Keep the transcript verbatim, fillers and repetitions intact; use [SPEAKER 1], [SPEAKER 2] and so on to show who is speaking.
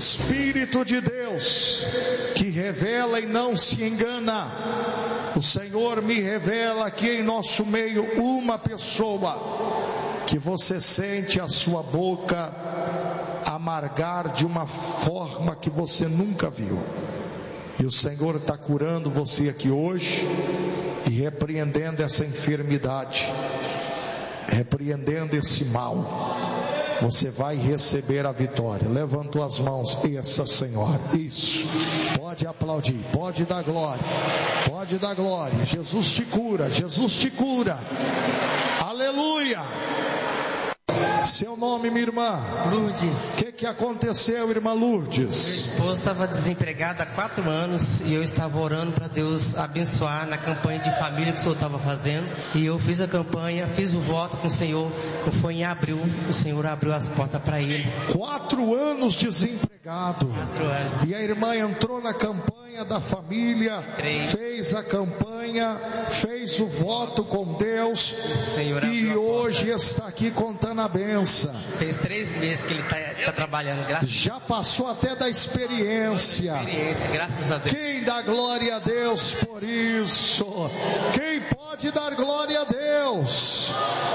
[SPEAKER 1] Espírito de Deus, que revela e não se engana, o Senhor me revela aqui em nosso meio uma pessoa que você sente a sua boca amargar de uma forma que você nunca viu. E o Senhor está curando você aqui hoje e repreendendo essa enfermidade, repreendendo esse mal. Você vai receber a vitória. Levantou as mãos, essa senhora, isso, pode aplaudir, pode dar glória, pode dar glória. Jesus te cura, Jesus te cura, aleluia. Seu nome, minha irmã?
[SPEAKER 2] Lourdes.
[SPEAKER 1] O que que aconteceu, irmã Lourdes?
[SPEAKER 2] Meu esposo estava desempregado há quatro anos e eu estava orando para Deus abençoar na campanha de família que o Senhor estava fazendo. E eu fiz a campanha, fiz o voto com o Senhor, que foi em abril, o Senhor abriu as portas para ele.
[SPEAKER 1] Quatro anos desempregado.
[SPEAKER 2] Quatro anos.
[SPEAKER 1] E a irmã entrou na campanha da família,
[SPEAKER 2] Três.
[SPEAKER 1] fez a campanha, fez o voto com Deus,
[SPEAKER 2] Senhor
[SPEAKER 1] e hoje está aqui contando a bênção.
[SPEAKER 2] Fez três meses que ele está tá trabalhando, graças
[SPEAKER 1] Já passou até da experiência.
[SPEAKER 2] experiência, graças a Deus.
[SPEAKER 1] Quem dá glória a Deus por isso? Quem pode dar glória a Deus?